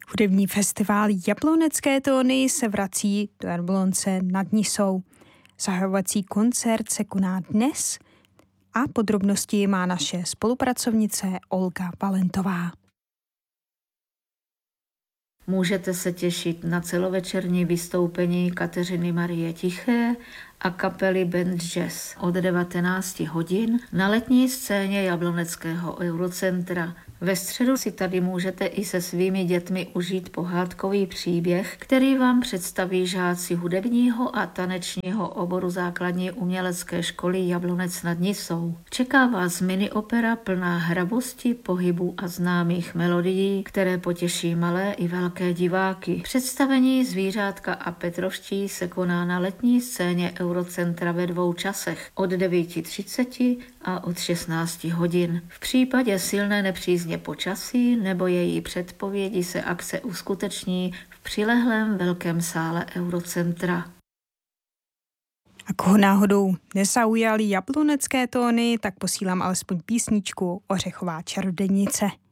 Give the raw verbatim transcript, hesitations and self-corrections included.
Hudební festival Jablonecké tóny se vrací do Jablonce nad Nisou. Zahajovací koncert se koná dnes a podrobnosti má naše spolupracovnice Olga Valentová. Můžete se těšit na celovečerní vystoupení Kateřiny Marie Tiché a kapely Band Jazz od devatenáct hodin na letní scéně Jabloneckého Eurocentra. Ve středu si tady můžete i se svými dětmi užít pohádkový příběh, který vám představí žáci hudebního a tanečního oboru základní umělecké školy Jablonec nad Nisou. Čeká vás mini opera plná hravosti, pohybů a známých melodií, které potěší malé i velké diváky. Představení Zvířátka a Petrovští se koná na letní scéně Eurocentra ve dvou časech od devět třicet a od šestnáct hodin. V případě silné nepřízně počasí nebo její předpovědi se akce uskuteční v přilehlém velkém sále Eurocentra. A koho náhodou nezaujaly Jablonecké tóny, tak posílám alespoň písničku Ořechová čarodějnice.